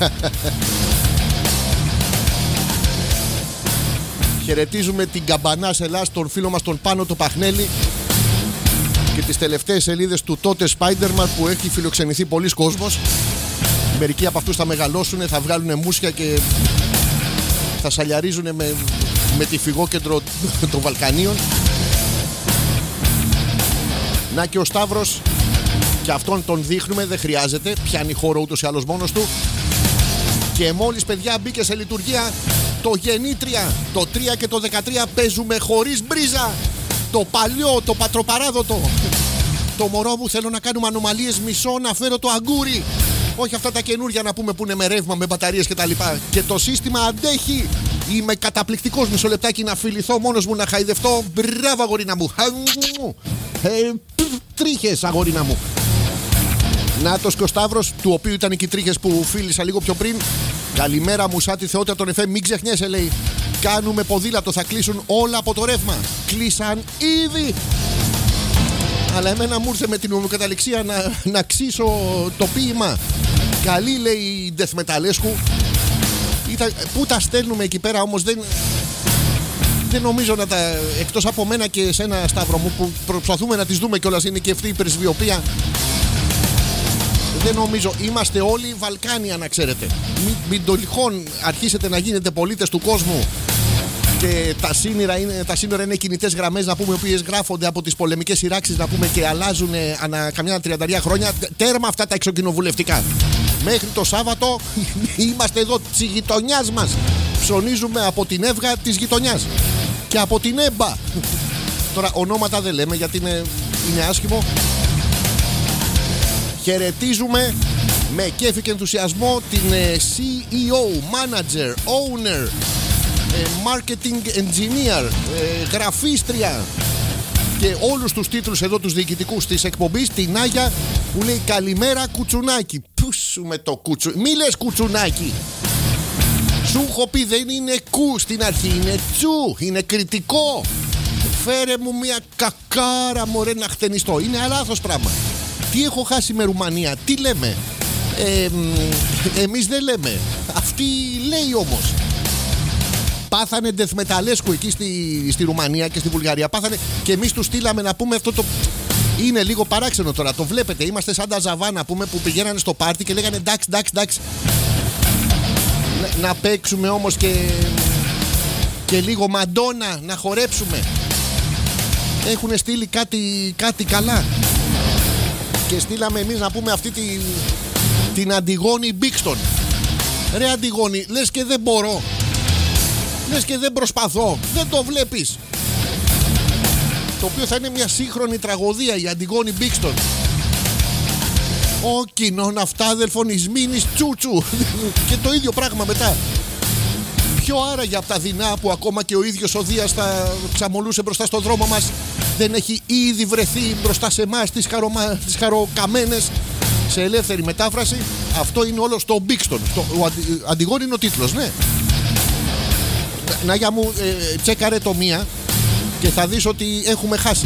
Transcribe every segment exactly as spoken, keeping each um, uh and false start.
Χαιρετίζουμε την Καμπανά Ελλάς, τον φίλο μας τον Πάνο το Παχνέλη και τις τελευταίες σελίδες του τότε Spider-Man που έχει φιλοξενηθεί πολλοί κόσμος. Μερικοί από αυτούς θα μεγαλώσουν, θα βγάλουν μουσια και θα σαλιαρίζουν με, με τη φυγόκεντρο των Βαλκανίων. Να και ο Σταύρος, και αυτόν τον δείχνουμε, δεν χρειάζεται, πιάνει χώρο ούτως ή άλλως μόνος του. Και μόλις, παιδιά, μπήκε σε λειτουργία το Γεννήτρια, το τρία και το δεκατρία παίζουμε χωρίς μπρίζα. Το παλιό, το πατροπαράδοτο. Το μωρό μου, θέλω να κάνουμε ανομαλίες, μισό να φέρω το αγκούρι. Όχι αυτά τα καινούργια να πούμε που είναι με ρεύμα, με μπαταρίες κτλ. Και, και το σύστημα αντέχει. Είμαι καταπληκτικός, μισό λεπτάκι να φιληθώ μόνος μου, να χαϊδευτώ. Μπράβο, αγορίνα μου. Ε, τρίχες, αγορίνα μου. Νάτος και ο Σταύρος, του οποίου ήταν και οι τρίχες που φίλησα λίγο πιο πριν. Καλημέρα μου, σαν τη θεότητα των εφέ. Μην ξεχνιέσαι, λέει. Κάνουμε ποδήλατο, θα κλείσουν όλα από το ρεύμα. Κλείσαν ήδη. Αλλά εμένα μου ήρθε με την ομοιοκαταληξία να, να ξύσω το ποίημα. Καλή, λέει η Ντεθμεταλέσκου. Πού τα στέλνουμε εκεί πέρα όμως, δεν, δεν νομίζω να τα. Εκτός από μένα και εσένα, Σταύρο μου, που προσπαθούμε να τις δούμε κιόλας, είναι και αυτή η πρεσβειοποία. Δεν νομίζω. Είμαστε όλοι Βαλκάνια, να ξέρετε. Μην, μην το λιχών αρχίσετε να γίνετε πολίτες του κόσμου. Και τα σύνορα είναι, τα σύνορα είναι κινητές γραμμές, να πούμε, οι οποίες γράφονται από τις πολεμικές σειράξεις, να πούμε, και αλλάζουν ανά καμιά τριάντα χρόνια. Τέρμα αυτά τα εξοκοινοβουλευτικά. Μέχρι το Σάββατο είμαστε εδώ της γειτονιάς μας. Ψωνίζουμε από την έβγα της γειτονιάς. Και από την έμπα. Τώρα ονόματα δεν λέμε γιατί είναι, είναι άσχημο. Χαιρετίζουμε με κέφι και ενθουσιασμό την σι ι ο, manager, owner, marketing engineer, γραφίστρια και όλους τους τίτλους εδώ τους διοικητικούς της εκπομπής, την Άγια, που λέει καλημέρα κουτσουνάκι. Πού σου με το κουτσουνάκι, μη λες κουτσουνάκι. Σου έχω πει δεν είναι κου στην αρχή, είναι τσου, είναι κριτικό. Φέρε μου μια κακάρα, μωρέ, να χτενιστώ. Είναι λάθος πράγμα. Τι έχω χάσει με Ρουμανία, τι λέμε. ε, Εμείς δεν λέμε. Αυτή λέει όμως. Πάθανε Ντεθμεταλέσκου εκεί στη, στη Ρουμανία και στη Βουλγαρία. Πάθανε και εμείς τους στείλαμε να πούμε αυτό το. Είναι λίγο παράξενο τώρα, το βλέπετε. Είμαστε σαν τα Ζαβά, να πούμε, που πηγαίνανε στο πάρτι και λέγανε εντάξει, εντάξει, εντάξει. Να, να παίξουμε όμως και, και λίγο Μαντόνα, να χορέψουμε. Έχουν στείλει κάτι, κάτι καλά. Και στείλαμε εμείς να πούμε αυτή τη, την Αντιγόνη Μπίξτον. Ρε Αντιγόνη, λες και δεν μπορώ. Λες και δεν προσπαθώ. Δεν το βλέπεις. Το οποίο θα είναι μια σύγχρονη τραγωδία, η Αντιγόνη Μπίξτον. Ο κοινών αυτάδελφων εις μήνης τσούτσου. Και το ίδιο πράγμα μετά. Ποιο άραγε από τα δεινά που ακόμα και ο ίδιος ο Δίας θα ξαμολούσε μπροστά στον δρόμο μας δεν έχει ήδη βρεθεί μπροστά σε εμάς τις, χαρομα... τις χαροκαμένες. Σε ελεύθερη μετάφραση, αυτό είναι όλο στο Μπίξτον. Το... Ο αντι... Αντιγόνη είναι ο τίτλος, ναι. Να για μου, ε, τσέκαρε το μία και θα δεις ότι έχουμε χάσει.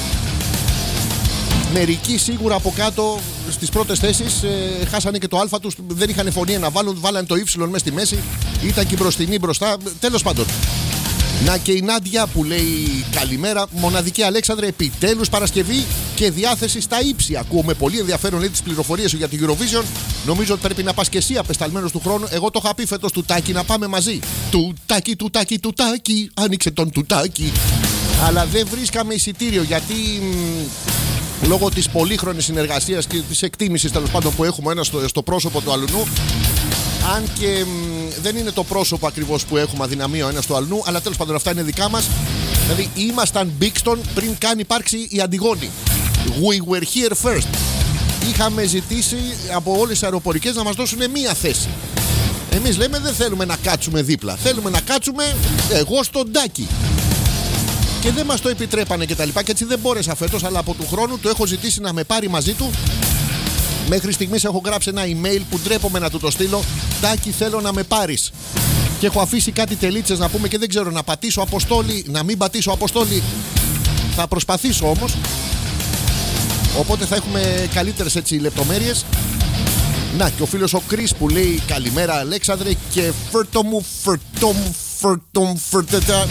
Μερικοί σίγουρα από κάτω στις πρώτες θέσεις ε, χάσανε και το α τους, δεν είχαν φωνή να βάλουν, βάλανε το y μέσα στη μέση, ήταν και η μπροστινή μπροστά, τέλος πάντων. Να και η Νάντια που λέει καλημέρα, μοναδική Αλέξανδρε, επιτέλους Παρασκευή και διάθεση στα ύψη. Ακούω με πολύ ενδιαφέρον, λέει, τις πληροφορίες σου για την Eurovision. Νομίζω ότι πρέπει να πας και εσύ απεσταλμένος του χρόνου. Εγώ το είχα πει φέτος του Τάκη να πάμε μαζί. Του Τάκη, του Τάκη, του Τάκη, άνοιξε τον του Τάκη. Αλλά δεν βρίσκαμε εισιτήριο γιατί μ, λόγω της πολύχρονης συνεργασίας και της εκτίμησης τέλος πάντων που έχουμε ένα στο, στο πρόσωπο του αλουνού. Αν και μ, δεν είναι το πρόσωπο ακριβώς που έχουμε αδυναμία ο ένας του αλλού, αλλά τέλος πάντων αυτά είναι δικά μας. Δηλαδή ήμασταν Μπίξτον πριν καν υπάρξει η Αντιγόνη. We were here first. Είχαμε ζητήσει από όλες τις αεροπορικές να μας δώσουν μία θέση. Εμείς λέμε δεν θέλουμε να κάτσουμε δίπλα. Θέλουμε να κάτσουμε εγώ στον Τάκη. Και δεν μας το επιτρέπανε και τα λοιπά. Και έτσι δεν μπόρεσα φέτος, αλλά από του χρόνου το έχω ζητήσει να με πάρει μαζί του. Μέχρι στιγμής έχω γράψει ένα email που ντρέπομαι να του το στείλω. Τάκη, θέλω να με πάρεις. Και έχω αφήσει κάτι τελίτσες να πούμε και δεν ξέρω να πατήσω αποστόλη, να μην πατήσω αποστόλη. Θα προσπαθήσω όμως. Οπότε θα έχουμε καλύτερες έτσι λεπτομέρειες. Να, και ο φίλος ο Κρίς που λέει καλημέρα Αλέξανδρε και φέρτο μου, φέρτο μου, φέρτο μου, φέρτετα.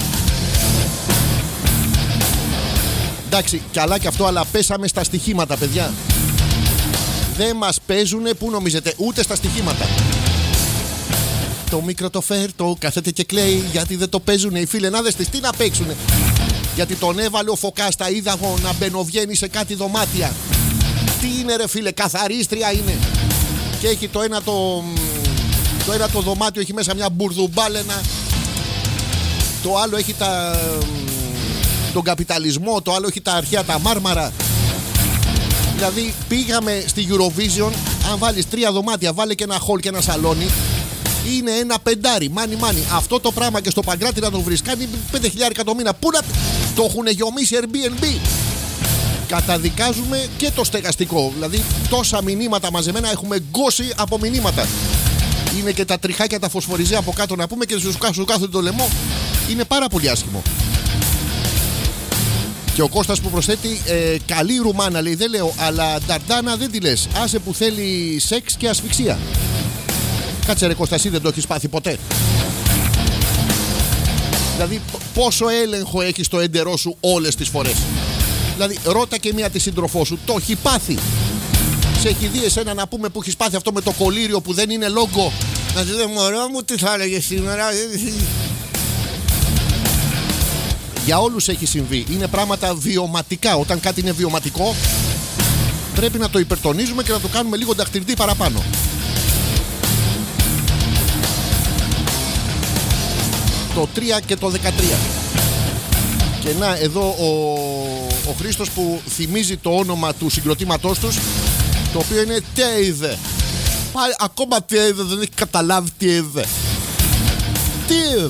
Εντάξει, καλά και αυτό, αλλά πέσαμε στα στοιχήματα, παιδιά. Δεν μας παίζουνε, πού νομίζετε, ούτε στα στοιχήματα. Το μικρό το φέρτο κάθεται και κλαίει γιατί δεν το παίζουνε οι φιλενάδες της. Τι να παίξουνε? Γιατί τον έβαλε ο Φωκάς, τα είδα εγώ να μπαινοβγαίνει σε κάτι δωμάτια. Τι είναι ρε φίλε, καθαρίστρια είναι. Και έχει το ένα το, το ένα το δωμάτιο έχει μέσα μια μπουρδουμπάλαινα. Το άλλο έχει τα, τον καπιταλισμό, το άλλο έχει τα αρχαία τα μάρμαρα. Δηλαδή πήγαμε στη Eurovision, αν βάλεις τρία δωμάτια, βάλε και ένα χολ και ένα σαλόνι, είναι ένα πεντάρι, μάνι μάνι. Αυτό το πράγμα και στο Παγκράτη να το βρεις κάνει πέντε χιλιάδες το μήνα. Πού να το έχουν γεωμίσει Airbnb? Καταδικάζουμε και το στεγαστικό. Δηλαδή τόσα μηνύματα μαζεμένα έχουμε γκώσει από μηνύματα. Είναι και τα τριχάκια τα φωσφοριζέ από κάτω να πούμε και σου κάθονται το λαιμό. Είναι πάρα πολύ άσχημο. Και ο Κώστας που προσθέτει ε, καλή Ρουμάνα λέει, δεν λέω, αλλά Νταρντάνα δεν τη λες. Άσε που θέλει σεξ και ασφυξία. Κάτσε ρε Κώστα, εσύ δεν το έχεις πάθει ποτέ? Δηλαδή πόσο έλεγχο έχεις στο έντερό σου όλες τις φορές? Δηλαδή ρώτα και μία τη σύντροφό σου, το έχει πάθει? Σε έχει δει εσένα να πούμε που έχεις πάθει αυτό με το κολύριο που δεν είναι λόγκο? Να σου λέει μωρό μου τι θα έλεγε σήμερα? Για όλους έχει συμβεί. Είναι πράγματα βιωματικά. Όταν κάτι είναι βιωματικό πρέπει να το υπερτονίζουμε και να το κάνουμε λίγο δαχτυλτή παραπάνω. Το τρία και το δεκατρία. Και να εδώ ο, ο Χρήστος που θυμίζει το όνομα του συγκροτήματός τους, το οποίο είναι Τέιδε. Πάλι ακόμα Τέιδε, δεν έχει καταλάβει Τέιδε. Τέιδε.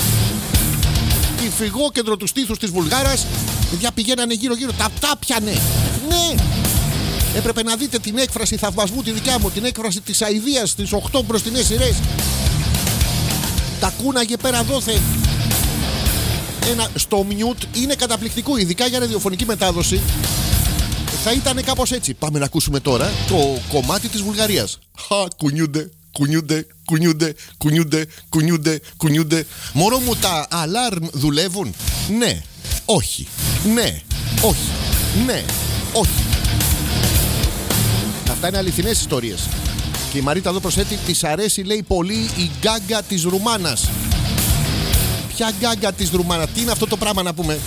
Η φυγόκεντρο του στήθους της Βουλγάρας. Παιδιά πηγαίνανε γύρω γύρω, τα τάπιανε. Ναι. Έπρεπε να δείτε την έκφραση θαυμασμού τη δικιά μου, την έκφραση της αηδίας στις οκτώ μπροστινές σειρές. Τα κούναγε πέρα δόθε. Ένα, στο μιούτ είναι καταπληκτικό, ειδικά για ραδιοφωνική μετάδοση. Θα ήταν κάπως έτσι. Πάμε να ακούσουμε τώρα το κομμάτι της Βουλγαρίας. Χα, κουνιούνται, κουνιούνται, κουνιούνται, κουνιούνται, κουνιούνται, κουνιούνται. Μωρό μου, τα αλάρμ δουλεύουν? Ναι, όχι, ναι, όχι, ναι, όχι. Αυτά είναι αληθινές ιστορίες. Και η Μαρίτα εδώ προσθέτει, της αρέσει λέει πολύ η γκάγκα της Ρουμάνας. Ποια γκάγκα της Ρουμάνας? Τι είναι αυτό το πράγμα να πούμε?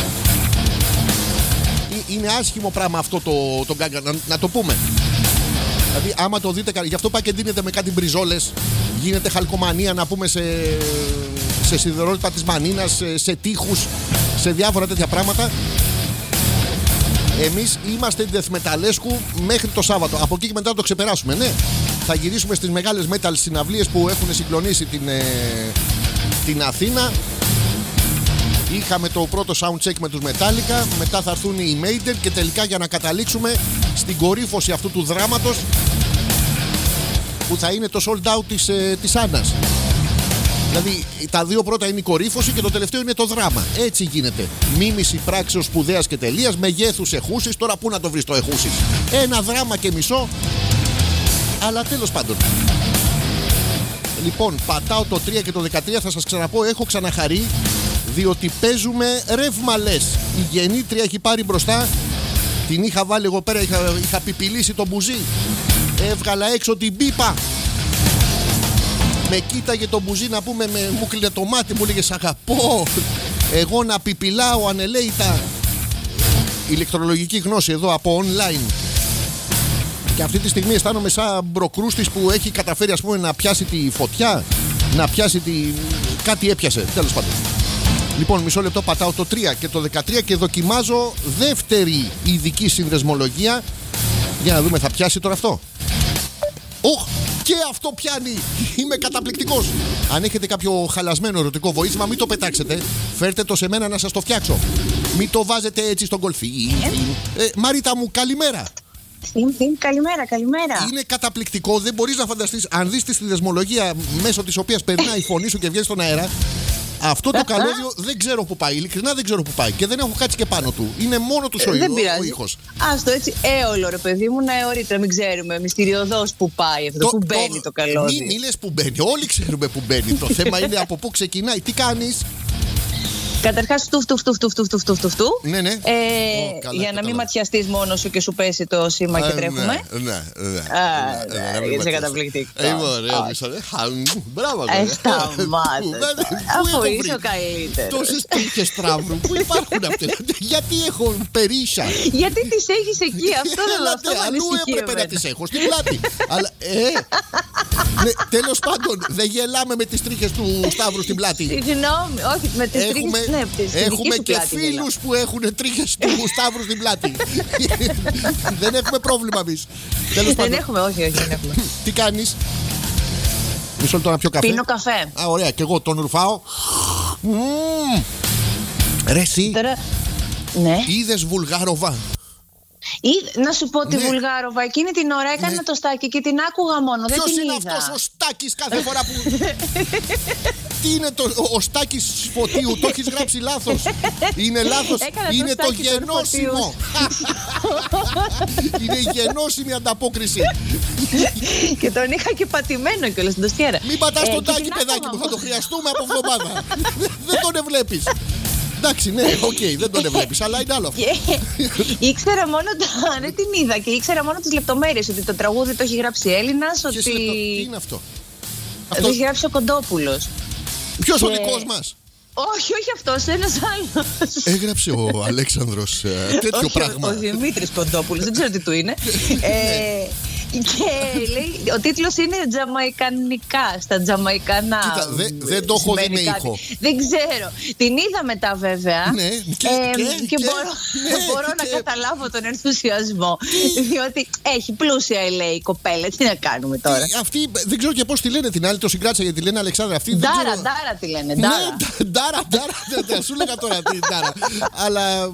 Είναι άσχημο πράγμα αυτό το, το γκάγκα, να, να το πούμε. Δηλαδή άμα το δείτε, γι' αυτό πάει και δίνεται με κάτι μπριζόλες. Γίνεται χαλκομανία να πούμε σε, σε σιδερότητα της μανίνας, σε, σε τείχους, σε διάφορα τέτοια πράγματα. Εμείς είμαστε δεθμεταλέσκου μέχρι το Σάββατο. Από εκεί και μετά το ξεπεράσουμε, ναι. Θα γυρίσουμε στις μεγάλες metal συναυλίες που έχουν συγκλονίσει την, ε, την Αθήνα. Είχαμε το πρώτο soundcheck με τους Metallica. Μετά θα έρθουν οι Maiden. Και τελικά για να καταλήξουμε στην κορύφωση αυτού του δράματος, που θα είναι το sold out της, ε, της Άννας. Δηλαδή τα δύο πρώτα είναι η κορύφωση και το τελευταίο είναι το δράμα. Έτσι γίνεται. Μίμηση πράξεως σπουδαίας και τελείας, μεγέθους εχούσης. Τώρα πού να το βρεις το εχούσης? Ένα δράμα και μισό. Αλλά τέλος πάντων. Λοιπόν, πατάω το τρία και το δεκατρία. Θα σας ξαναπώ, έχω ξαναχαρεί, διότι παίζουμε ρεύμα λες. Η γεννήτρια έχει πάρει μπροστά. Την είχα βάλει εγώ πέρα, είχα, είχα πιπιλήσει το μπουζί. Έβγαλα έξω την πίπα. Με κοίταγε το μπουζί να πούμε, με, μου κλείνε το μάτι, μου λέγε σ' αγαπώ. Εγώ να πιπιλάω ανελαίητα. Ηλεκτρολογική γνώση εδώ από online. Και αυτή τη στιγμή αισθάνομαι σαν μπροκρούστης που έχει καταφέρει ας πούμε να πιάσει τη φωτιά. Να πιάσει τη... κάτι έπιασε, τέλος πάντων. Λοιπόν, μισό λεπτό, πατάω το τρία και το δεκατρία και δοκιμάζω δεύτερη ειδική συνδεσμολογία. Για να δούμε, θα πιάσει τώρα αυτό. Οχ, και αυτό πιάνει. Είμαι καταπληκτικός. Αν έχετε κάποιο χαλασμένο ερωτικό βοήθημα, μην το πετάξετε. Φέρτε το σε μένα να σας το φτιάξω. Μην το βάζετε έτσι στον κολφί. Ε, ε, Μαρίτα μου, καλημέρα. Καλημέρα, καλημέρα. Είναι καταπληκτικό, δεν μπορείς να φανταστείς. Αν δεις τη συνδεσμολογία μέσω της οποίας περνάει η φωνή σου και βγαίνει στον αέρα, Αυτό το καλώδιο δεν ξέρω που πάει. Ειλικρινά δεν ξέρω που πάει. Και δεν έχω κάτσει και πάνω του. Είναι μόνο του ο ήχος. Άστο έτσι, έολο ρε παιδί μου, να εωρείται. Μην ξέρουμε μυστηριωδώς που πάει αυτό, που μπαίνει το καλώδιο. Μην μη λες που μπαίνει. Όλοι ξέρουμε που μπαίνει. Το θέμα είναι από πού ξεκινάει. Τι κάνεις? Καταρχάς, του φτου φτου φτου φτου φτου φτου φτου. Ναι, ναι. Ε, oh, καλά, για να μην ματιαστείς μόνος σου και σου πέσει το σήμα και τρέχουμε. Ναι, ναι, ναι. Είσαι καταπληκτικό. Είμαι ωραία. Μπράβο. Σταμάτα. Αφού είσαι ο καλύτερος. Τόσες τρίχες στράβρου που υπάρχουν αυτές. Γιατί έχω περίσσα? Γιατί τις έχεις εκεί? Αυτό δεν με ανησυχεί. Αλλού έπρεπε να τις έχω στην πλάτη. Τέλος πάντων, δεν γελάμε με τις τρίχες του Σταύρου στην πλάτη. Συγγνώμη, όχι με τις τρίχες. Ναι, έχουμε και φίλους που έχουν τρίχες του Σταύρου στην πλάτη. Δεν έχουμε πρόβλημα εμείς. Δεν έχουμε, όχι, όχι, δεν έχουμε. Τι κάνεις? Μισό λεπτό να πιω καφέ. Πίνω καφέ. Α, ωραία, και εγώ τον ρουφάω. Ρε εσύ, είδες Βουλγάροβα? Ή, να σου πω τη ναι. Βουλγάροβα, εκείνη την ώρα έκανα ναι. το Στάκη και την άκουγα μόνο. Ποιος δεν την είναι είδα. αυτός ο Στάκης κάθε φορά που. Τι είναι το, ο, ο Στάκης Φωτίου, το έχεις γράψει λάθος. Είναι λάθος. Έκανα είναι το, το γενώσιμο. Είναι η γενώσιμη ανταπόκριση. Και τον είχα και πατημένο κιόλας στην τοστιέρα. Μην πατάς ε, τον Τάκη, παιδάκι μου, θα το χρειαστούμε από εβδομάδα. Δεν τον εβλέπεις. Εντάξει, ναι, οκ, okay, δεν τον εβλέπεις, αλλά είναι άλλο αυτό. Ήξερα μόνο το. Δεν την είδα και ήξερα μόνο τις λεπτομέρειες. Ότι το τραγούδι το έχει γράψει Έλληνας. Ότι... Τι είναι αυτό? Το έχει γράψει ο Κοντόπουλος. Ποιος και... ο δικός μας? Όχι, όχι αυτός, ένας άλλος. Έγραψε ο Αλέξανδρος τέτοιο όχι, πράγμα. Ο Δημήτρης Κοντόπουλος, δεν ξέρω τι του είναι. ε, Και λέει, ο τίτλος είναι Τζαμαϊκανικά, στα Τζαμαϊκανά. Κοίτα, δε, δεν το έχω δει με ήχο. Δεν ξέρω. Την είδα μετά βέβαια. Ναι, και, ε, και, και, και μπορώ, ναι, μπορώ και, να καταλάβω τον ενθουσιασμό. Διότι έχει πλούσια λέει η κοπέλα. Τι να κάνουμε τώρα. Τι, αυτή δεν ξέρω και πώς τη λένε την άλλη. Το συγκράτησα γιατί τη λένε Αλεξάνδρα. Αυτή, Ντάρα, ξέρω... Ντάρα τη λένε. Ντάρα, ναι, Ντάρα, Ντάρα. Σου λέγα τώρα την Ντάρα. Αλλά.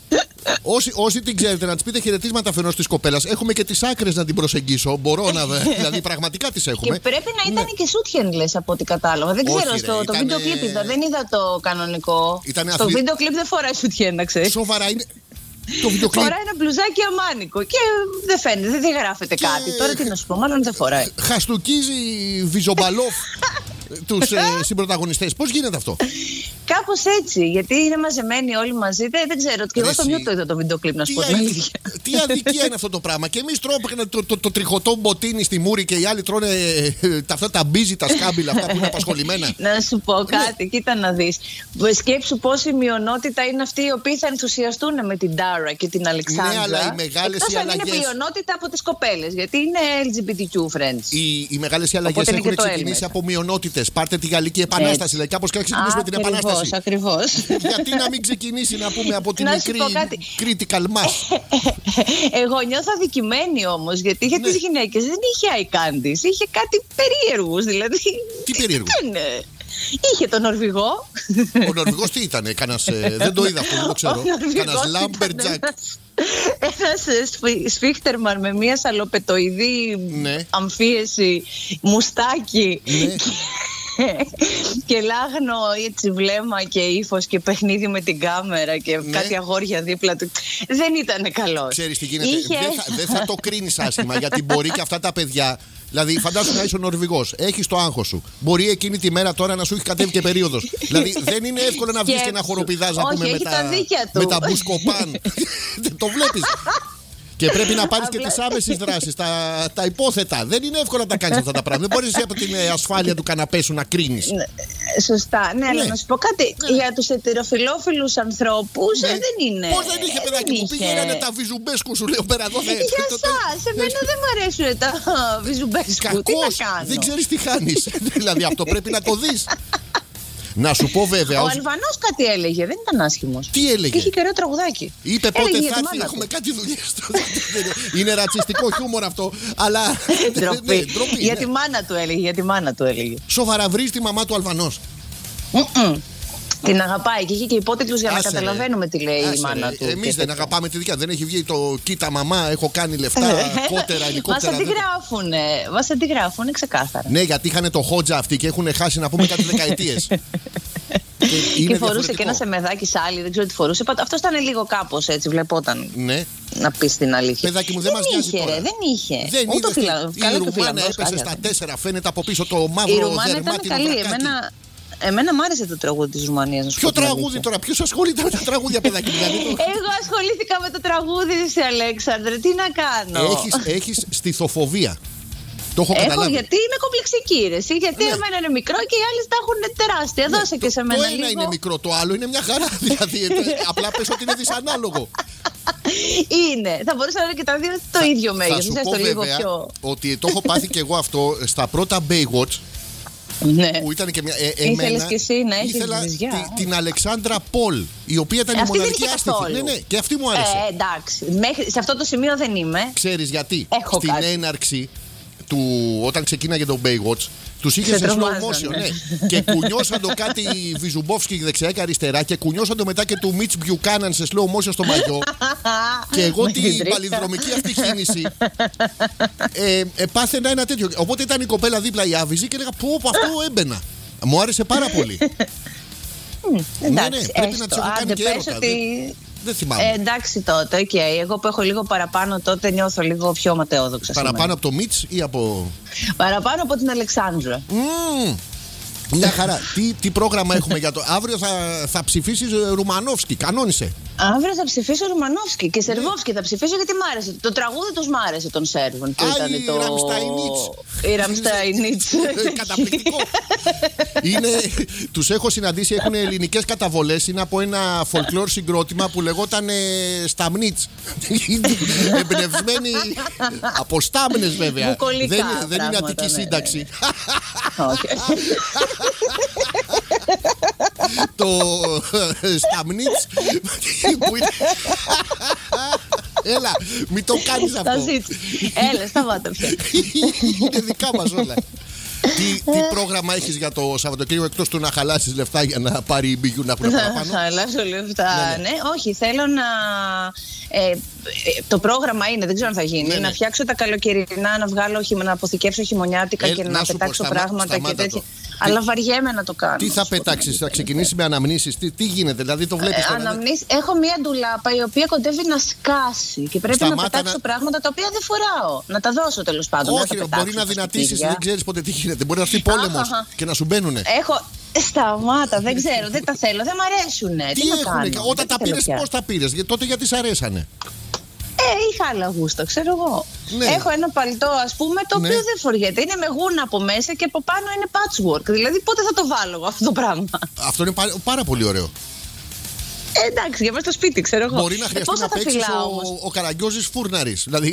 Όσοι, όσοι την ξέρετε, να τη πείτε χαιρετίσματα αφενός της κοπέλας. Έχουμε και τις άκρες να την προσεγγίσω. Μπορώ να. Δηλαδή, πραγματικά τις έχουμε. Και πρέπει να ήταν ναι. και σούτιεν, λες από ό,τι κατάλαβα. Δεν ξέρω, όχι, στο ρε, το ήτανε... βίντεο κλιπ είδα. Δεν είδα το κανονικό. Ήτανε στο αθλη... βίντεο κλιπ δεν φοράει σούτιεν, να ξέρεις. Σοβαρά είναι. Το βίντεο κλιπ. Φοράει ένα μπλουζάκι αμάνικο και δεν φαίνεται, δεν γράφεται και... κάτι. Τώρα τι να σου πω, μάλλον δεν φοράει. Χαστούκίζει Βιζομπαλόφ τους ε, συμπροταγωνιστές. Πώς γίνεται αυτό? Κάπως έτσι, γιατί είναι μαζεμένοι όλοι μαζί. Δεν, δεν ξέρω, και εγώ στο μυαλό το είδα το βίντεο κλιπ, να σου πω την αλήθεια. Τι αδικία είναι αυτό το πράγμα. Και εμείς τρώμε το, το, το τριχωτό μποτίνι στη μούρη και οι άλλοι τρώνε ε, τα, αυτά τα μπίζι, τα σκάμπιλα, αυτά που είναι απασχολημένα. Να σου πω κάτι, ναι. Κοίτα να δεις. Σκέψου πόση μειονότητα είναι αυτοί οι οποίοι θα ενθουσιαστούν με την Ντάρα και την Αλεξάνδρα. Ναι, αλλά οι μεγάλες οι αλλαγές. Είναι πλειονότητα από τις κοπέλες, γιατί είναι ελ τζι μπι τι κιου friends. Οι, οι μεγάλες οι αλλαγές έχουν ξεκινήσει από μειονότητες. Πάρτε τη Γαλλική Επανάσταση, δηλαδή κάπως και να ξεκινήσουμε την Επανάσταση. Ακριβώς. Γιατί να μην ξεκινήσει να πούμε από την μικρή critical mass. Εγώ νιώθω αδικημένη όμως, γιατί για τις γυναίκες δεν είχε eye candies, είχε κάτι περίεργους, δηλαδή. Τι περίεργους? Είχε τον Νορβηγό. Ο Νορβηγός τι ήτανε, κανένας, δεν το είδα αυτό, δεν το ξέρω. Κανένας Λάμπερτζακ. Ένας σφίχτερμαν με μια σαλοπετοειδή αμφίεση, μουστάκι. Και λάγνο έτσι βλέμμα και ύφος και παιχνίδι με την κάμερα και ναι. κάτι αγόρια δίπλα του. Δεν ήταν καλό. Ξέρεις τι γίνεται. Είχε... Δεν θα, δε θα το κρίνεις άσχημα γιατί μπορεί και αυτά τα παιδιά. Δηλαδή, φαντάσου να είσαι ο Νορβηγός, έχεις το άγχος σου. Μπορεί εκείνη τη μέρα τώρα να σου έχει κατέβει και περίοδος. Δηλαδή, δεν είναι εύκολο να βγεις και να χοροπηδάς να πούμε με τα, με τα μπουσκοπάν. Δεν το βλέπεις. Και πρέπει να πάρεις και τις άμεσες δράσεις, τα, τα υπόθετα. Δεν είναι εύκολο να τα κάνεις αυτά τα πράγματα. Δεν μπορείς από την ασφάλεια του καναπέ σου να κρίνεις. Σωστά, ναι, αλλά να σου πω κάτι. Για τους ετεροφιλόφιλους ανθρώπους δεν είναι. Πώς δεν είχε, παιδάκι μου, πήγαινε τα βυζουμπέσκου σου, λέω πέρα εδώ. Για εσάς, εμένα δεν μου αρέσουν τα βυζουμπέσκου. Τι να κάνω? Δεν ξέρεις τι χάνεις. Δηλαδή αυτό πρέπει να το δεις. Να σου πω βέβαια. Ο ως... Αλβανός κάτι έλεγε, δεν ήταν άσχημος. Τι έλεγε? Και είχε και ωραίο τραγουδάκι. Είπε πότε έλεγε θα έρθει, έχουμε κάτι δουλειές. Είναι ρατσιστικό χιούμορ αυτό. Αλλά. Ντροπή. Ναι, ντροπή, για ναι. τη μάνα του έλεγε, για τη μάνα του έλεγε. Σοβαρά βρεις τη μαμά του Αλβανός? Mm-mm. Την αγαπάει και είχε και υπότιτλους για να Άσε, καταλαβαίνουμε τι λέει Άσε, η μάνα του. Εμείς δεν αγαπάμε τη δικιά. Δεν έχει βγει το κοίτα μαμά, έχω κάνει λεφτά, κότερα, ελικόπτερα. Μας αντιγράφουνε, μας αντιγράφουνε ξεκάθαρα. Ναι, γιατί είχαν το Χότζα αυτοί και έχουν χάσει να πούμε κάτι δεκαετίες. Και, και φορούσε και ένα σεμεδάκι σάλι, δεν ξέρω τι φορούσε. Αυτό ήταν λίγο κάπως έτσι, βλεπόταν. Ναι. Να πει την αλήθεια. Παιδάκι μου, δεν, δεν μας νοιάζει είχε, τώρα. Ρε, δεν είχε. Δεν Ούτε είδες, φυλα... η, η Ρουμάνα έπεσε στα τέσσερα, φαίνεται από πίσω το μαύρο η Ρουμάνα δερμάτι. Ήταν καλή. Εμένα, εμένα μ' άρεσε το τραγούδι της Ρουμανίας. Να σου Ποιο πω τραγούδι τώρα, ποιος ασχολείται με τα τραγούδια, παιδάκι μου? Εγώ ασχολήθηκα με το τραγούδι της, Αλέξανδρε. Τι να κάνω. Έχεις, έχεις στιθοφοβία. Το έχω, έχω γιατί είμαι κομπλεξική, ρε. Εσύ, γιατί ναι. Εμένα είναι μικρό και οι άλλοι τα έχουν τεράστια. Ναι, δώσε και σε μένα. Το ένα λίγο. Είναι μικρό, το άλλο είναι μια χαρά. Δηλαδή, απλά πες ότι είναι δυσανάλογο. Είναι. Θα μπορούσα να είναι και τα δύο το ίδιο μέγεθος. Θα σου πω βέβαια πιο... ότι το έχω πάθει και εγώ αυτό στα πρώτα Baywatch. Ναι. Που ήταν και μια. Ε, Ήθελες και εσύ να έχεις ήθελα τη, την Αλεξάνδρα Πολ, η οποία ήταν ε, η μοναδική άστιχη. Ναι, ναι, και αυτή μου άρεσε. Ε, εντάξει. Μέχρι, σε αυτό το σημείο δεν είμαι. Ξέρεις γιατί? Έχω στην κάτι. Έναρξη του, όταν ξεκίναγε το Baywatch, τους είχε σε slow motion, ναι. Και κουνιώσαν το κάτι Βυζουμπόφσκι δεξιά και αριστερά και κουνιώσαν το μετά και του Μιτς Μπιουκάναν σε slow motion στο μαγιό. Και εγώ την παλινδρομική αυτή κίνηση ε, ε, πάθαινα ένα τέτοιο. Οπότε ήταν η κοπέλα δίπλα η Άβυζη και έλεγα πω πω αυτό έμπαινα. Μου άρεσε πάρα πολύ. Mm, εντάξει, ναι, ναι, πρέπει έστω. να της έχω κάνει και έρωτα. Ότι... Δεν, δεν θυμάμαι. Ε, εντάξει τότε, οκ. Okay. Εγώ που έχω λίγο παραπάνω τότε νιώθω λίγο πιο ματαιόδοξα. Παραπάνω σήμερα. Από το Μιτς ή από... Παραπάνω από την Αλεξάνδρα. Mm. Μια χαρά. τι, τι πρόγραμμα έχουμε για το... Αύριο θα, θα ψηφίσεις Ρουμανόφσκι. Κανόνισε. Αύριο θα ψηφίσω Ρουμανόφσκι και Σερβόφσκι θα ψηφίσω γιατί μ' άρεσε. Το τραγούδι τους μ' άρεσε των Σέρβων. Α, η το... Ραμσταϊνίτς. Η Ραμσταϊνίτς. Καταπληκτικό. Είναι... Τους έχω συναντήσει, έχουν ελληνικές καταβολές. Είναι από ένα folklore συγκρότημα που λεγόταν Σταμνίτς. Εμπνευσμένοι από Στάμνες βέβαια. Δεν, δεν είναι Αττική σύνταξη. Το Σταμνίτς που είναι... Έλα, μην το κάνεις αυτό. Έλα, σταμάτα πια. Είναι δικά μας όλα. Τι, τι πρόγραμμα έχεις για το Σαββατοκύριακο εκτός του να χαλάσεις λεφτά για να πάρει η μπιγιού να έχουν παραπάνω? Να χαλάσω λεφτά, ναι, ναι. ναι. Όχι, θέλω να... Ε, ε, το πρόγραμμα είναι, δεν ξέρω αν θα γίνει, ναι, ναι. Να φτιάξω τα καλοκαιρινά, να βγάλω, να αποθηκεύσω χειμωνιάτικα ε, και να, να πετάξω πω, πράγματα σταμά, και τέτοια. Αλλά βαριέμαι να το κάνω. Τι θα πετάξεις, θα ξεκινήσεις με αναμνήσεις, τι, τι γίνεται, δηλαδή το βλέπεις? Ε, αναμνήσεις, έχω μία ντουλάπα η οποία κοντεύει να σκάσει και πρέπει Σταμάτα να πετάξω να... πράγματα τα οποία δεν φοράω. Να τα δώσω τέλος πάντων. Όχι, να μπορεί να δυνατήσεις, δεν ξέρεις ποτέ τι γίνεται. Μπορεί να έρθει πόλεμος και να σου μπαίνουνε. Έχω. Σταμάτα, δεν ξέρω, δεν τα θέλω, δεν μ' αρέσουνε. Τι, τι να κάνω. Όταν τα πήρες, πώς τα πήρες, τότε γιατί σ' αρέσανε? Ε, είχα άλλα γούστα, ξέρω εγώ. Ναι. Έχω ένα παλτό, ας πούμε, το ναι. οποίο δεν φοριέται. Είναι με γούνα από μέσα και από πάνω είναι patchwork. Δηλαδή, πότε θα το βάλω αυτό το πράγμα? Αυτό είναι πάρα, πάρα πολύ ωραίο. Ε, εντάξει, για μέσα στο σπίτι, ξέρω εγώ. Μπορεί να χρειαστεί ε, να παίξεις ο, ο Καραγκιόζης φούρναρης. Δηλαδή.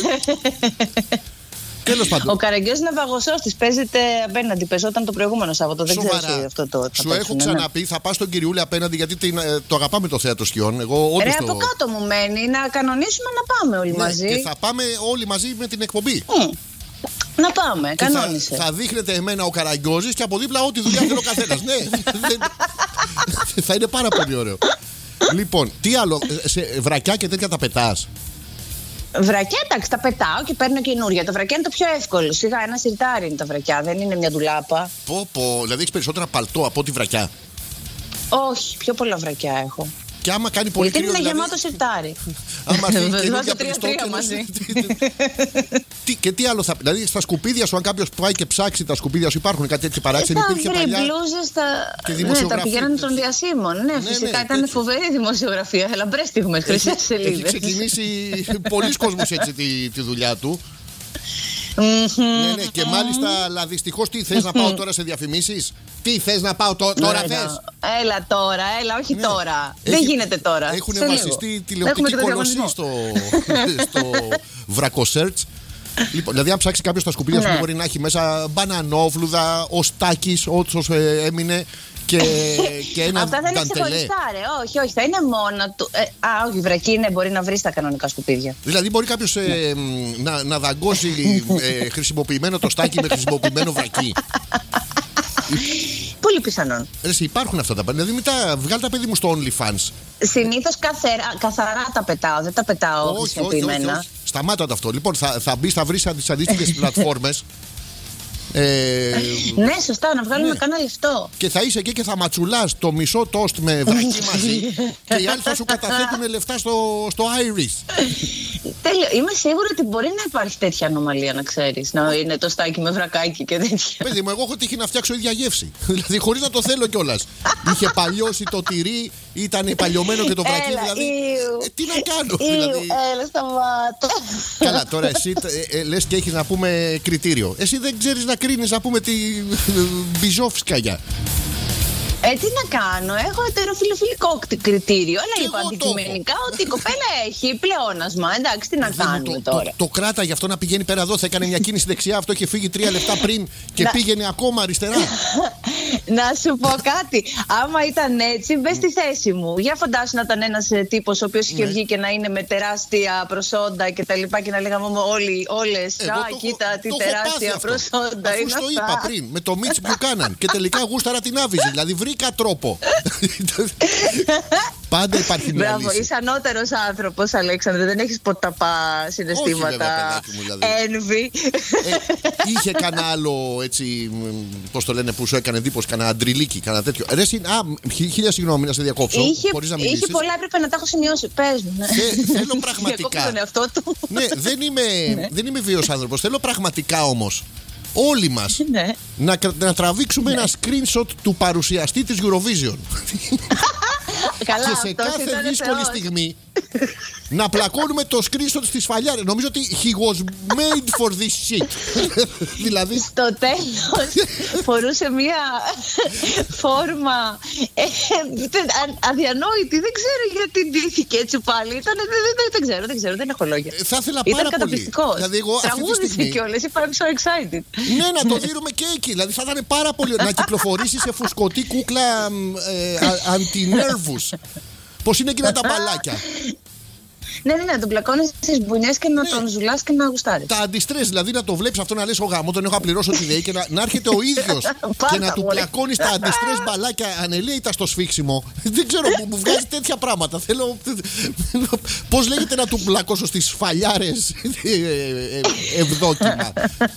Ο Καραγκιόζης είναι βαγοσώστης. Παίζεται απέναντι. Παίζονταν το προηγούμενο Σάββατο. Δεν ξέρω αυτό το. Σου έχω ξαναπεί, θα πας στον Κυριούλη απέναντι γιατί το αγαπάμε το θέατρο Σκιών. Εγώ, Ρε, από κάτω μου μένει να κανονίσουμε να πάμε όλοι μαζί. Και θα πάμε όλοι μαζί με την εκπομπή. Να πάμε, κανόνισε. Θα, θα δείχνετε εμένα ο Καραγκιόζης και από δίπλα ό,τι δουλειά θέλει ο καθένας. Ναι, θα είναι πάρα πολύ ωραίο. Λοιπόν, τι άλλο, σε βρακιά και τέτοια τα πετάς? Βρακιά, εντάξει, τα πετάω και παίρνω καινούρια. Το βρακιά είναι το πιο εύκολο. Σιγά, ένα σιρτάρι είναι τα βρακιά, δεν είναι μια ντουλάπα. Πω, πω, δηλαδή έχεις περισσότερα παλτό από τη βρακιά? Όχι, πιο πολλά βρακιά έχω. Και άμα κάνει πολύ κρύο. Γιατί είναι δηλαδή... γεμάτο σιρτάρι. Άμα θέλει καινούργια πληστόκενος. Και τι άλλο θα πει? Δηλαδή στα σκουπίδια σου, αν κάποιος πάει και ψάξει τα σκουπίδια σου, υπάρχουν κάτι έτσι παράξενο? Υπήρχε παλιά. Μπλούζες τα... Ναι, τα πηγαίνανε των διασύμων. Ναι, ναι, φυσικά ναι, ήταν φοβερή δημοσιογραφία. Λαμπρές στιγμές, χρυσές σελίδες. Έχει ξεκινήσει πολλοί κόσμος έτσι τη, τη δουλειά του. Ναι, ναι, και μάλιστα, αλλά δυστυχώς τι θες να πάω τώρα σε διαφημίσεις? Τι θες να πάω τω, τώρα, θες? Έλα τώρα, έλα, όχι ναι. τώρα. Έχει, δεν γίνεται τώρα. Έχουν βασιστεί τηλεοπτική κολοσσή στο, στο βρακοσέρτς. Λοιπόν, δηλαδή, αν ψάξει κάποιος τα σκουπίδια ναι. σου, μπορεί να έχει μέσα μπανανόβλουδα, οστάκης, ότσος ε, έμεινε. Και, και ένα αυτά δεν είναι ξεχωριστά, ρε. Όχι, όχι, θα είναι μόνο του. Ε, α, όχι, βρακή είναι, μπορεί να βρει τα κανονικά σκουπίδια. Δηλαδή, μπορεί κάποιος ε, να, να δαγκώσει ε, χρησιμοποιημένο το στάκι με χρησιμοποιημένο βρακί. Πολύ πιθανόν. Εσύ, υπάρχουν αυτά τα πάντα. Δηλαδή, μετά βγάλει τα παιδί μου στο OnlyFans. Συνήθως καθαρά τα πετάω, δεν τα πετάω χρησιμοποιημένα. Σταμάτα αυτό. Λοιπόν, θα, θα μπει, θα βρει τις αντίστοιχες πλατφόρμες. Ε, ναι, σωστά, να βγάλουμε ναι. κάνα λεφτό. Και θα είσαι εκεί και θα ματσουλάς το μισό τόστ με βρακί μαζί. Και οι άλλοι θα σου καταθέτουν λεφτά στο, στο Iris. Τέλειο. Είμαι σίγουρη ότι μπορεί να υπάρχει τέτοια ανομαλία, να ξέρεις. Να είναι το στάκι με βρακάκι και τέτοια. Παιδί μου, εγώ έχω τύχει να φτιάξω ίδια γεύση. Δηλαδή, χωρίς να το θέλω κιόλας. Είχε παλιώσει το τυρί, ήταν παλιωμένο και το βρακί. Έλα, δηλαδή. Ιου, Ε, τι να κάνω, Ιου, δηλαδή. Έλα, σταμάτα. Καλά, τώρα εσύ ε, ε, λες και έχεις να πούμε κριτήριο. Εσύ δεν ξέρεις να κρίνεις, να πούμε, τη Μπιζόφσκαγια. Ε, τι να κάνω, έχω ετεροφιλοφιλικό κριτήριο. Αλλά είπα αντικειμενικά ότι η κοπέλα έχει πλεόνασμα. Εντάξει, τι να κάνουμε το, τώρα. Το, το κράτα γι' αυτό να πηγαίνει πέρα εδώ. Θα έκανε μια κίνηση δεξιά, αυτό είχε φύγει τρία λεπτά πριν και να... πήγαινε ακόμα αριστερά. Να σου πω κάτι. Άμα ήταν έτσι, μπες στη θέση μου. Για φαντάσου να ήταν ένας τύπος ο οποίος είχε βγει και να είναι με τεράστια προσόντα και τα λοιπά και να λέγαμε όλοι, όλες. Α, κοίτα τι τεράστια προσόντα είναι. Αφού το είπα πριν, με το Μίτς Μπιουκάναν. Και τελικά γούσταρα την άβυζη. Δηλαδή βρήκα τρόπο. Πάντα υπάρχει μια Μπράβο, λύση. είσαι ανώτερος άνθρωπος, Αλέξανδρε. Δεν έχεις ποταπά συναισθήματα. Envy. Ε, είχε κανένα άλλο έτσι, πώς το λένε, που σου έκανε εντύπωση, κανένα αντριλίκι, κανένα τέτοιο. Ρε, συ, α, χίλια συγγνώμη να σε διακόψω. Είχε, χωρίς να είχε μιλήσεις. πολλά, έπρεπε να τα έχω σημειώσει. Πες μου. Ναι. Θε, θέλω πραγματικά. τον εαυτό του. Ναι, δεν είμαι, δεν είμαι βίος άνθρωπος. Θέλω πραγματικά όμως όλοι μας ναι. να, να τραβήξουμε ναι. ένα screenshot του παρουσιαστή της Eurovision. Καλά, και σε κάθε δύσκολη θεός. στιγμή να πλακώνουμε το screenshot στη σφαλιά. Νομίζω ότι he was made for this shit. Δηλαδή στο τέλος φορούσε μία φόρμα ε, αδιανόητη. Δεν ξέρω γιατί ντύθηκε έτσι πάλι. Ήταν, δεν, δεν, δεν ξέρω, δεν ξέρω, δεν έχω λόγια. Θα ήθελα πάρα Ήταν καταπληκτικός. Δηλαδή εγώ τραγούδισε κιόλας, είπα I'm so excited. Ναι, να το δίνουμε και εκεί. Δηλαδή θα ήταν πάρα πολύ να κυκλοφορήσει σε φουσκωτή κούκλα ε, αντι-nervous. Πώς είναι εκείνα τα μπαλάκια. Ναι, ναι, ναι, τον πλακώνεις στις μπουνιές και να ναι. τον ζουλάς και να γουστάρεις. Τα αντιστρες, δηλαδή να το βλέπεις αυτό να λες: ο γάμο, τον έχω απληρώσει ό,τι λέει και να, να έρχεται ο ίδιος και να του πλακώνεις τα αντιστρες μπαλάκια ανελαίητα στο σφίξιμο. Δεν ξέρω, μου, μου βγάζει τέτοια πράγματα. Θέλω. Πώς λέγεται να του πλακώσω στις σφαλιάρες ευδόκιμα.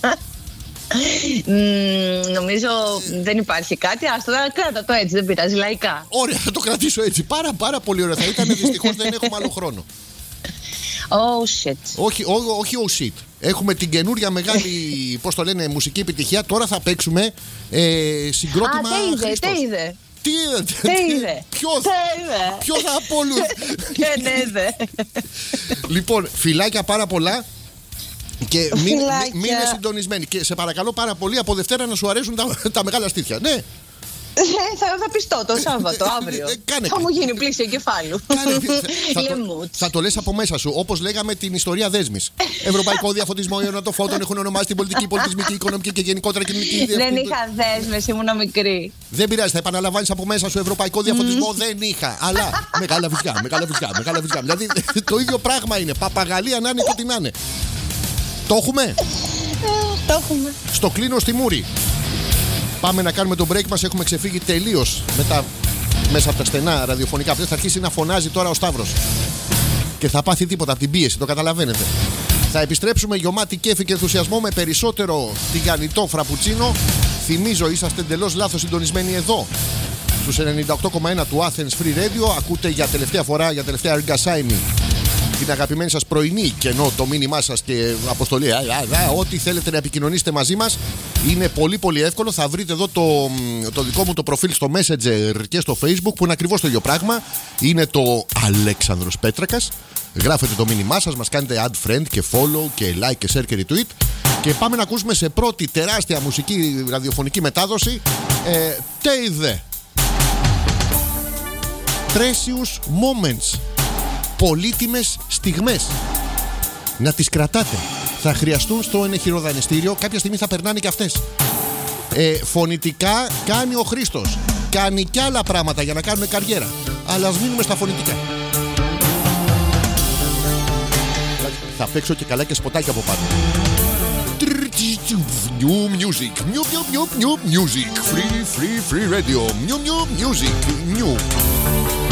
Mm, νομίζω δεν υπάρχει κάτι. Άστο, κράτα το έτσι, δεν πειράζει, λαϊκά. Ωραία, θα το κρατήσω έτσι. Πάρα πάρα πολύ ωραία θα ήταν. Δυστυχώς δεν έχουμε άλλο χρόνο. Oh shit. Όχι, ό, όχι oh shit. Έχουμε την καινούρια μεγάλη, πώς το λένε, μουσική επιτυχία. Τώρα θα παίξουμε ε, συγκρότημα. Α, τι είδε, τι είδε. Τι είδε, τι είδε. Ποιο θα από όλους. Δεν είδε. Λοιπόν, φιλάκια πάρα πολλά. Και μην, μην είναι συντονισμένοι. Και σε παρακαλώ πάρα πολύ από Δευτέρα να σου αρέσουν τα, τα μεγάλα στήθια. Ναι. θα, θα πιστώ το Σάββατο, αύριο. Κάνε, θα μου γίνει πλήση εγκεφάλου. Κάνε, θα, το, θα το λες από μέσα σου, όπως λέγαμε την ιστορία δέσμης. Ευρωπαϊκό διαφωτισμό ιονατοφώτων έχουν ονομάσει την πολιτική, πολιτισμική, οικονομική και γενικότερα κοινωνική διευθύνση. Δεν είχα δέσμες, ήμουν μικρή. Δεν πειράζει, θα επαναλαμβάνεις από μέσα σου ευρωπαϊκό διαφωτισμό. Mm. Δεν είχα. Αλλά μεγάλα βυζιά, μεγάλα βυζιά, μεγάλα βυζιά. Δηλαδή το ίδιο πράγμα είναι. Παπαγαλία να είναι και ό,τι να είναι. Το έχουμε. Το έχουμε. Στο κλείνω στη Μούρη. Πάμε να κάνουμε τον break μας. Έχουμε ξεφύγει τελείως με τα... μέσα από τα στενά ραδιοφωνικά. Αυτό θα αρχίσει να φωνάζει τώρα ο Σταύρος. Και θα πάθει τίποτα από την πίεση, το καταλαβαίνετε. Θα επιστρέψουμε γεμάτη κέφι και ενθουσιασμό με περισσότερο τηγανιτό φραπουτσίνο. Θυμίζω, είσαστε εντελώς λάθος συντονισμένοι εδώ. Στους ενενήντα οκτώ κόμμα ένα του Athens Free Radio. Ακούτε για τελευταία φορά, για τελευταία εργασάιμη, την αγαπημένη σας πρωινή, και ενώ το μήνυμά σας και αποστολή, α, α, α, ό,τι θέλετε να επικοινωνήσετε μαζί μας είναι πολύ πολύ εύκολο. Θα βρείτε εδώ το, το δικό μου το προφίλ στο Messenger και στο Facebook, που είναι ακριβώς το ίδιο πράγμα. Είναι το Αλέξανδρος Πέτρακας. Γράφετε το μήνυμά σας, μας κάνετε add friend και follow και like και share και retweet. Και πάμε να ακούσουμε σε πρώτη τεράστια μουσική ραδιοφωνική μετάδοση ε, Teide Precious Moments. Πολύτιμες στιγμές. Να τις κρατάτε. Θα χρειαστούν στο ενεχειροδανιστήριο. Κάποια στιγμή θα περνάνε και αυτές. ε, Φωνητικά κάνει ο Χρήστος. Κάνει κι άλλα πράγματα για να κάνουμε καριέρα. Αλλά ας μείνουμε στα φωνητικά. Θα παίξω και καλά και σποτάκια από πάνω. New music. New, new, new, new music. Free, free, free radio. New, new music. New.